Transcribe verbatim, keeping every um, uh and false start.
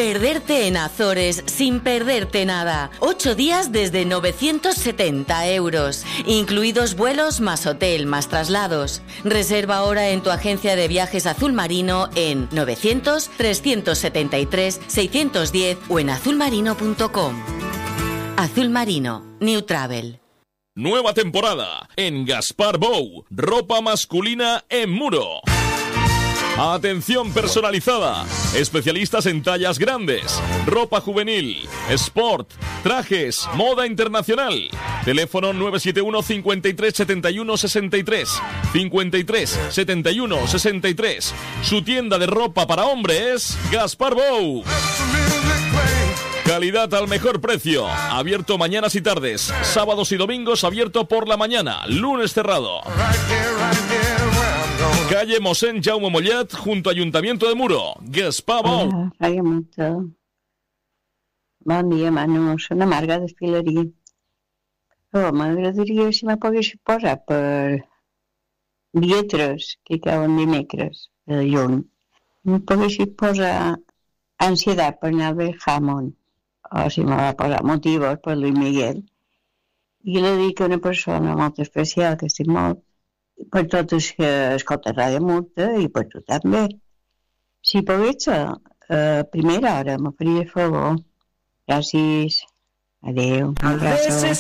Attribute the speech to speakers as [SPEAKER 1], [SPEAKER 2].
[SPEAKER 1] Perderte en Azores sin perderte nada. Ocho días desde novecientos setenta euros, incluidos vuelos más hotel más traslados. Reserva ahora en tu agencia de viajes Azul Marino en novecientos, trescientos setenta y tres, seiscientos diez o en azulmarino punto com. Azul Marino, New Travel.
[SPEAKER 2] Nueva temporada en Gaspar Bou, ropa masculina en Muro. Atención personalizada, especialistas en tallas grandes, ropa juvenil, sport, trajes, moda internacional. Teléfono nueve siete uno, cincuenta y tres, setenta y uno, sesenta y tres, cincuenta y tres, setenta y uno, sesenta y tres. Su tienda de ropa para hombres, Gaspar Bou. Calidad al mejor precio. Abierto mañanas y tardes. Sábados y domingos abierto por la mañana. Lunes cerrado. Calle Mosén Jaume Mollet, junto a Ayuntamiento de Muro. Gaspar Bou.
[SPEAKER 3] Feia molta. Bon dia, Manu. Soc una Marga d'Espileria. Oh, m'agradaria si me poguessis posar per dia tres, que cauen dimecres, de juny. Me poguessis posar ansietat per anar a ver Hammond. O si me va posar motivos per Luis Miguel. I li dic a una persona molt especial, que estic molt, per tots els que escolten Ràdio Murta i per tu també. Si pogués ser a primera hora, me faria favor. Gràcies. Adéu. Un abraço.